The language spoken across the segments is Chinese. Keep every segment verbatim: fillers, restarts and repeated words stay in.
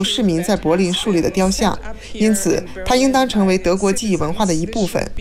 市民在柏林树立的雕像，因此它应当成为德国记忆文化的一部分。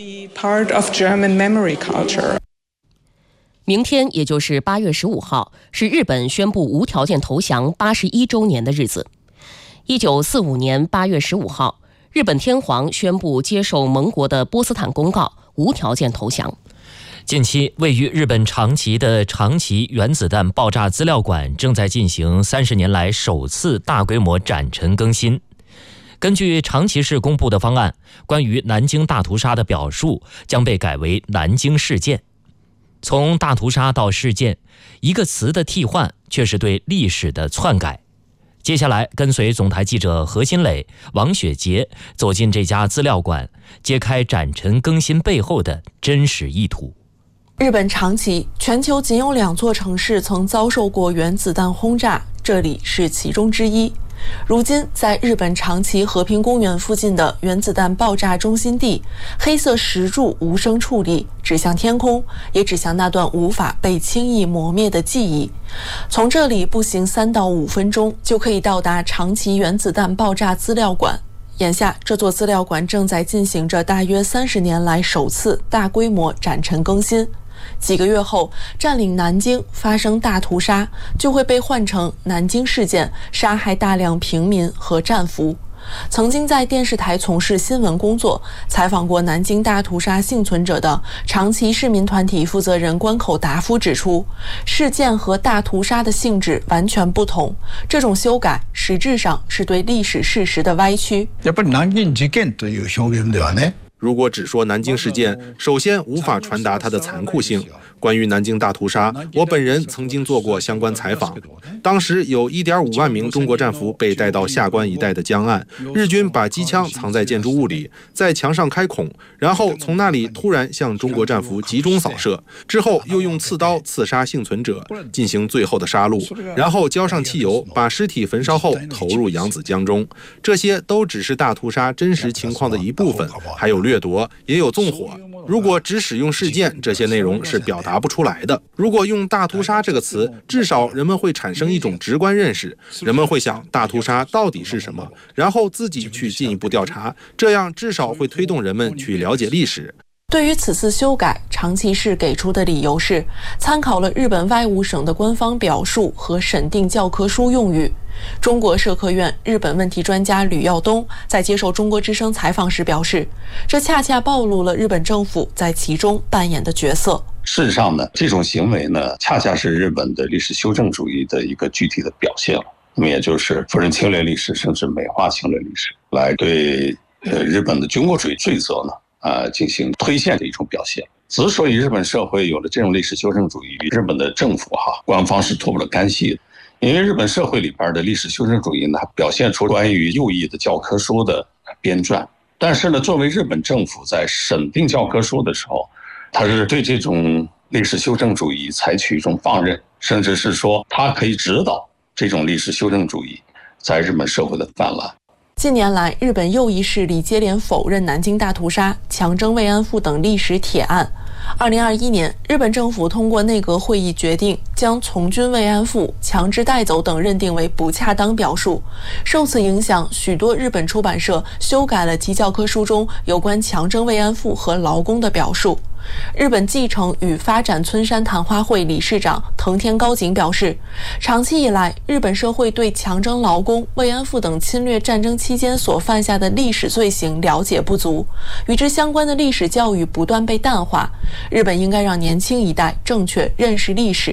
明天，也就是八月十五号，是日本宣布无条件投降八十一周年的日子。一九四五年八月十五号，日本天皇宣布接受盟国的波茨坦公告，无条件投降。 近期，位于日本长崎的长崎原子弹爆炸资料馆正在进行三十年来首次大规模展陈更新。根据长崎市公布的方案，关于南京大屠杀的表述将被改为南京事件。从大屠杀到事件，一个词的替换却是对历史的篡改。接下来，跟随总台记者何新磊、王雪杰走进这家资料馆，揭开展陈更新背后的真实意图。 日本长崎，全球仅有两座城市曾遭受过原子弹轰炸，这里是其中之一。如今，在日本长崎和平公园附近的原子弹爆炸中心地，黑色石柱无声矗立，指向天空，也指向那段无法被轻易磨灭的记忆。从这里步行三到五分钟，就可以到达长崎原子弹爆炸资料馆。眼下，这座资料馆正在进行着大约三十年来首次大规模展陈更新。几个月后，占领南京发生大屠杀，就会被换成南京事件，杀害大量平民和战俘。曾经在电视台从事新闻工作，采访过南京大屠杀幸存者的长崎市民团体负责人关口达夫指出，事件和大屠杀的性质完全不同，这种修改实质上是对历史事实的歪曲。 やっぱり南京事件という表現ではね。 如果只说南京事件，首先无法传达它的残酷性。关于南京大屠杀，我本人曾经做过相关采访。当时有 一点五万名中国战俘被带到下关一带的江岸，日军把机枪藏在建筑物里，在墙上开孔，然后从那里突然向中国战俘集中扫射，之后又用刺刀刺杀幸存者，进行最后的杀戮，然后浇上汽油，把尸体焚烧后投入扬子江中。这些都只是大屠杀真实情况的一部分，还有掠夺，也有纵火。如果只使用事件，这些内容是表达不出来的。如果用大屠杀这个词，至少人们会产生一种直观认识，人们会想大屠杀到底是什么，然后自己去进一步调查，这样至少会推动人们去了解历史。 对于此次修改，长崎市给出的理由是参考了日本外务省的官方表述和审定教科书用语。中国社科院日本问题专家吕耀东在接受中国之声采访时表示，这恰恰暴露了日本政府在其中扮演的角色。 事实上呢，这种行为呢，恰恰是日本的历史修正主义的一个具体的表现了。那么也就是否认侵略历史，甚至美化侵略历史，来对呃日本的军国主义罪责呢啊、呃、进行推卸的一种表现。之所以日本社会有了这种历史修正主义，日本的政府哈官方是脱不了干系的。因为日本社会里边的历史修正主义呢，表现出关于右翼的教科书的编撰，但是呢，作为日本政府在审定教科书的时候，他是对这种历史修正主义采取一种放任，甚至是说他可以指导这种历史修正主义在日本社会的泛滥。 近年来，日本右翼势力接连否认南京大屠杀、强征慰安妇等历史铁案。二零二一年，日本政府通过内阁会议决定，将从军慰安妇、强制带走等认定为不恰当表述。受此影响，许多日本出版社修改了其教科书中有关强征慰安妇和劳工的表述。日本继承与发展村山谈话会理事长藤田高景表示，长期以来，日本社会对强征劳工、慰安妇等侵略战争期间所犯下的历史罪行了解不足，与之相关的历史教育不断被淡化。日本应该让年轻一代正确认识历史。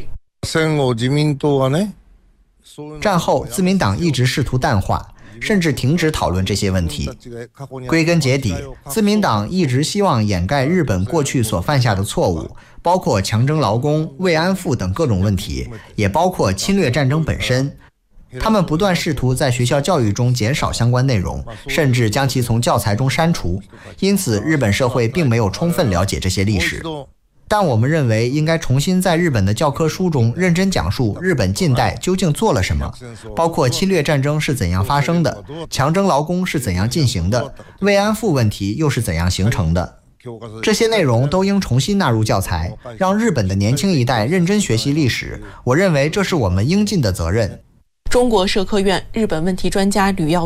战后，自民党一直试图淡化，甚至停止讨论这些问题。归根结底，自民党一直希望掩盖日本过去所犯下的错误，包括强征劳工、慰安妇等各种问题，也包括侵略战争本身。他们不断试图在学校教育中减少相关内容，甚至将其从教材中删除。因此，日本社会并没有充分了解这些历史。但我们认为应该重新在日本的教科书中认真讲述日本近代究竟做了什么，包括侵略战争是怎样发生的，强征劳工是怎样进行的，慰安妇问题又是怎样形成的。这些内容都应重新纳入教材，让日本的年轻一代认真学习历史。我认为这是我们应尽的责任。 中国社科院日本问题专家吕耀